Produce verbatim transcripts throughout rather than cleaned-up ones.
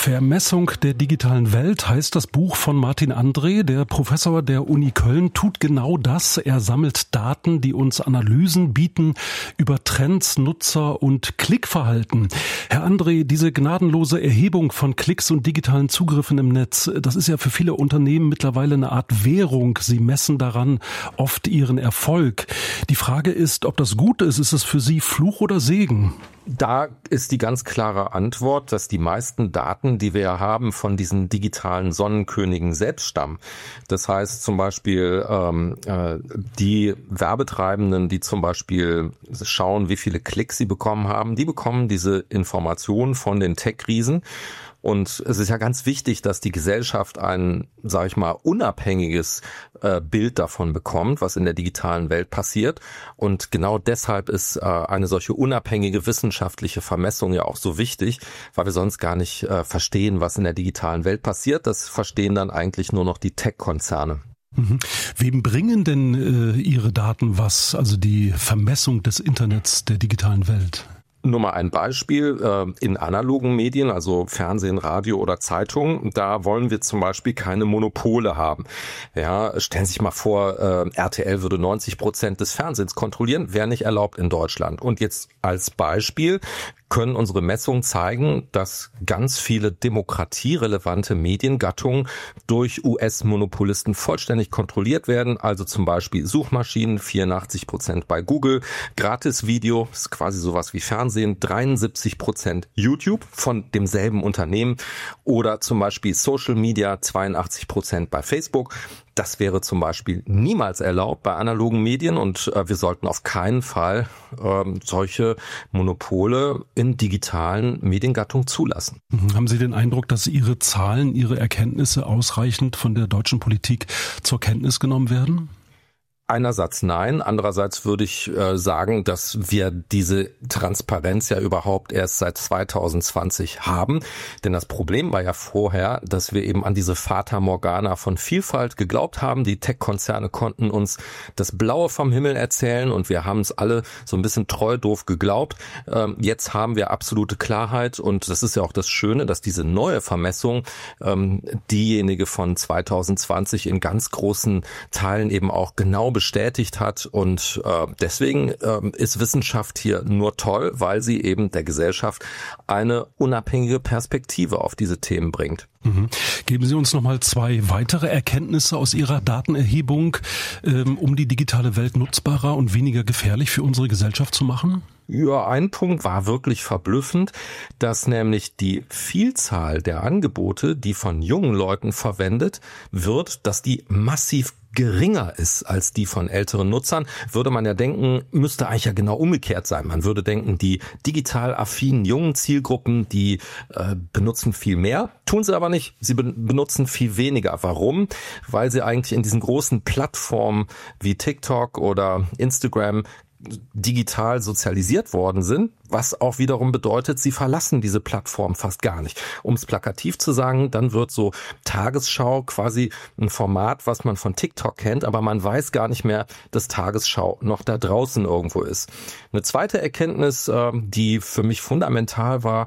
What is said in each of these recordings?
Vermessung der digitalen Welt heißt das Buch von Martin André. Der Professor der Uni Köln tut genau das. Er sammelt Daten, die uns Analysen bieten über Trends, Nutzer und Klickverhalten. Herr André, diese gnadenlose Erhebung von Klicks und digitalen Zugriffen im Netz, das ist ja für viele Unternehmen mittlerweile eine Art Währung. Sie messen daran oft ihren Erfolg. Die Frage ist, ob das gut ist. Ist es für Sie Fluch oder Segen? Da ist die ganz klare Antwort, dass die meisten Daten, die wir haben, von diesen digitalen Sonnenkönigen selbst stammen. Das heißt zum Beispiel ähm, äh, die Werbetreibenden, die zum Beispiel schauen, wie viele Klicks sie bekommen haben, die bekommen diese Informationen von den Tech-Riesen. Und es ist ja ganz wichtig, dass die Gesellschaft ein, sage ich mal, unabhängiges äh, Bild davon bekommt, was in der digitalen Welt passiert. Und genau deshalb ist äh, eine solche unabhängige wissenschaftliche Vermessung ja auch so wichtig, weil wir sonst gar nicht äh, verstehen, was in der digitalen Welt passiert. Das verstehen dann eigentlich nur noch die Tech-Konzerne. Mhm. Wem bringen denn äh, Ihre Daten was, also die Vermessung des Internets der digitalen Welt? Nur mal ein Beispiel, in analogen Medien, also Fernsehen, Radio oder Zeitung, da wollen wir zum Beispiel keine Monopole haben. Ja, stellen Sie sich mal vor, R T L würde neunzig Prozent des Fernsehens kontrollieren, wäre nicht erlaubt in Deutschland. Und jetzt als Beispiel können unsere Messungen zeigen, dass ganz viele demokratierelevante Mediengattungen durch U S-Monopolisten vollständig kontrolliert werden. Also zum Beispiel Suchmaschinen, vierundachtzig Prozent bei Google, Gratis-Video, ist quasi sowas wie Fernsehen, dreiundsiebzig Prozent YouTube von demselben Unternehmen oder zum Beispiel Social Media, zweiundachtzig Prozent bei Facebook. Das wäre zum Beispiel niemals erlaubt bei analogen Medien und äh, wir sollten auf keinen Fall ähm, solche Monopole in digitalen Mediengattungen zulassen. Haben Sie den Eindruck, dass Ihre Zahlen, Ihre Erkenntnisse ausreichend von der deutschen Politik zur Kenntnis genommen werden? Einerseits nein, andererseits würde ich äh, sagen, dass wir diese Transparenz ja überhaupt erst seit zwanzig zwanzig haben. Denn das Problem war ja vorher, dass wir eben an diese Fata Morgana von Vielfalt geglaubt haben. Die Tech-Konzerne konnten uns das Blaue vom Himmel erzählen und wir haben es alle so ein bisschen treu doof geglaubt. Ähm, jetzt haben wir absolute Klarheit und das ist ja auch das Schöne, dass diese neue Vermessung ähm, diejenige von zwanzig zwanzig in ganz großen Teilen eben auch genau bestätigt hat und äh, deswegen äh, ist Wissenschaft hier nur toll, weil sie eben der Gesellschaft eine unabhängige Perspektive auf diese Themen bringt. Mhm. Geben Sie uns noch mal zwei weitere Erkenntnisse aus Ihrer Datenerhebung, ähm, um die digitale Welt nutzbarer und weniger gefährlich für unsere Gesellschaft zu machen? Ja, ein Punkt war wirklich verblüffend, dass nämlich die Vielzahl der Angebote, die von jungen Leuten verwendet wird, dass die massiv geringer ist als die von älteren Nutzern, würde man ja denken, müsste eigentlich ja genau umgekehrt sein. Man würde denken, die digital affinen jungen Zielgruppen, die äh, benutzen viel mehr, tun sie aber nicht. Sie be- benutzen viel weniger. Warum? Weil sie eigentlich in diesen großen Plattformen wie TikTok oder Instagram digital sozialisiert worden sind, was auch wiederum bedeutet, sie verlassen diese Plattform fast gar nicht. Um es plakativ zu sagen, dann wird so Tagesschau quasi ein Format, was man von TikTok kennt, aber man weiß gar nicht mehr, dass Tagesschau noch da draußen irgendwo ist. Eine zweite Erkenntnis, die für mich fundamental war,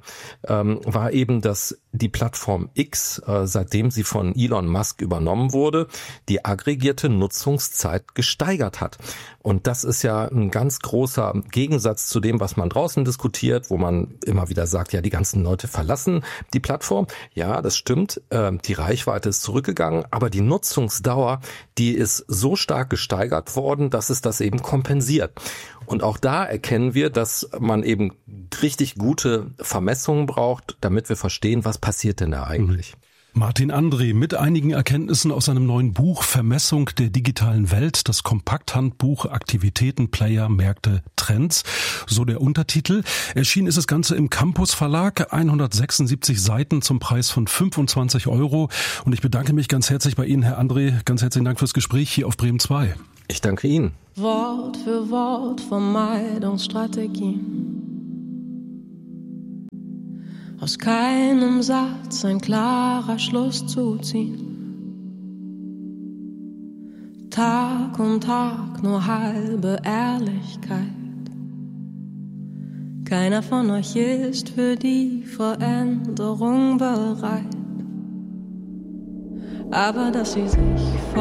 war eben, dass die Plattform X, seitdem sie von Elon Musk übernommen wurde, die aggregierte Nutzungszeit gesteigert hat. Und das ist ja ein ganz großer Gegensatz zu dem, was man draußen diskutiert, wo man immer wieder sagt, ja, die ganzen Leute verlassen die Plattform. Ja, das stimmt, die Reichweite ist zurückgegangen, aber die Nutzungsdauer, die ist so stark gesteigert worden, dass es das eben kompensiert. Und auch da erkennen wir, dass man eben richtig gute Vermessungen braucht, damit wir verstehen, was passiert denn da eigentlich. Mhm. Martin André mit einigen Erkenntnissen aus seinem neuen Buch Vermessung der digitalen Welt, das Kompakthandbuch Aktivitäten, Player, Märkte, Trends, so der Untertitel. Erschienen ist das Ganze im Campus Verlag, hundertsechsundsiebzig Seiten zum Preis von fünfundzwanzig Euro. Und ich bedanke mich ganz herzlich bei Ihnen, Herr André. Ganz herzlichen Dank fürs Gespräch hier auf Bremen zwei. Ich danke Ihnen. Wort für Wort Vermeidungsstrategien. Aus keinem Satz ein klarer Schluss zu ziehen. Tag um Tag nur halbe Ehrlichkeit. Keiner von euch ist für die Veränderung bereit. Aber dass sie sich